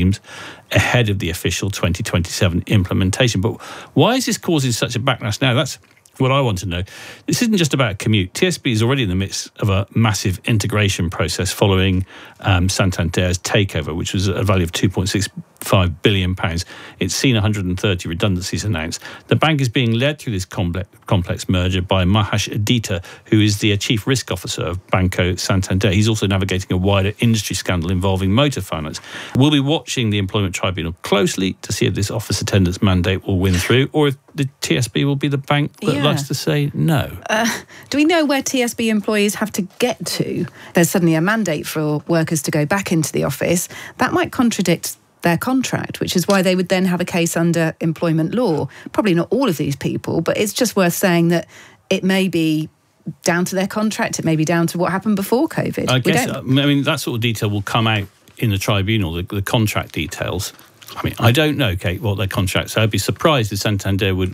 times ahead of the official 2027 implementation. But why is this causing such a backlash now? That's what I want to know. This isn't just about commute. TSB is already in the midst of a massive integration process following Santander's takeover, which was a value of £2.65 billion. It's seen 130 redundancies announced. The bank is being led through this complex merger by Mahesh Aditya, who is the chief risk officer of Banco Santander. He's also navigating a wider industry scandal involving motor finance. We'll be watching the Employment Tribunal closely to see if this office attendance mandate will win through, or if the TSB will be the bank that likes to say no. Do we know where TSB employees have to get to? There's suddenly a mandate for workers to go back into the office. That might contradict their contract, which is why they would then have a case under employment law. Probably not all of these people, but it's just worth saying that it may be down to their contract, it may be down to what happened before COVID. I guess, that sort of detail will come out in the tribunal, the contract details. I mean, I don't know, Kate, what their contracts are. I'd be surprised if Santander would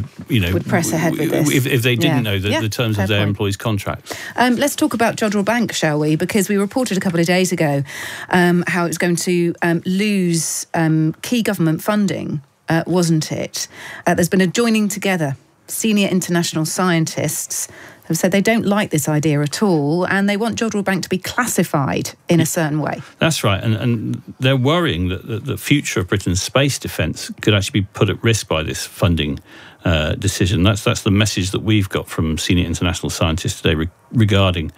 press ahead with this if they didn't know the terms of their employees' contracts. Let's talk about Jodrell Bank, shall we? Because we reported a couple of days ago how it was going to lose key government funding, wasn't it? There's been a joining together. Senior international scientists have said they don't like this idea at all, and they want Jodrell Bank to be classified in a certain way. That's right, and they're worrying that the future of Britain's space defence could actually be put at risk by this funding decision. That's the message that we've got from senior international scientists today regarding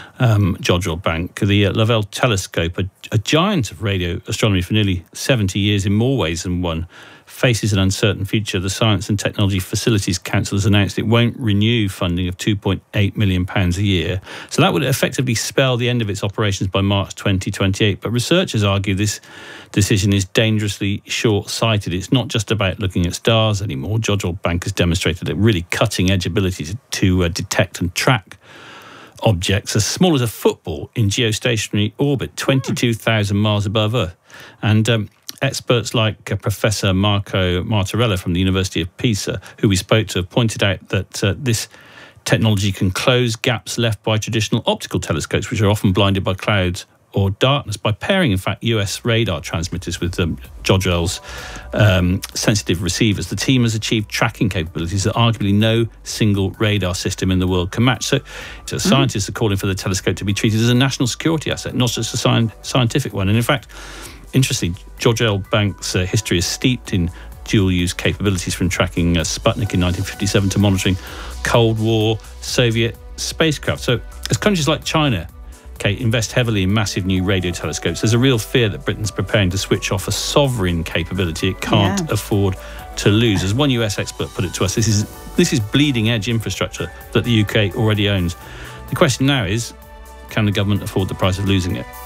Jodrell Bank. The Lovell telescope, a giant of radio astronomy for nearly 70 years in more ways than one, faces an uncertain future. The Science and Technology Facilities Council has announced it won't renew funding of £2.8 million a year. So that would effectively spell the end of its operations by March 2028. But researchers argue this decision is dangerously short-sighted. It's not just about looking at stars anymore. Jodrell Bank has demonstrated a really cutting-edge ability to detect and track objects as small as a football in geostationary orbit, 22,000 miles above Earth. And experts like Professor Marco Martorella from the University of Pisa, who we spoke to, have pointed out that this technology can close gaps left by traditional optical telescopes, which are often blinded by clouds or darkness. By pairing, in fact, US radar transmitters with Jodrell's sensitive receivers, the team has achieved tracking capabilities that arguably no single radar system in the world can match. So scientists are calling for the telescope to be treated as a national security asset, not just a scientific one. And in fact, interestingly, Jodrell Bank's history is steeped in dual-use capabilities, from tracking Sputnik in 1957 to monitoring Cold War Soviet spacecraft. So as countries like China, Kate, invest heavily in massive new radio telescopes, there's a real fear that Britain's preparing to switch off a sovereign capability it can't afford to lose. As one US expert put it to us, this is bleeding-edge infrastructure that the UK already owns. The question now is, can the government afford the price of losing it?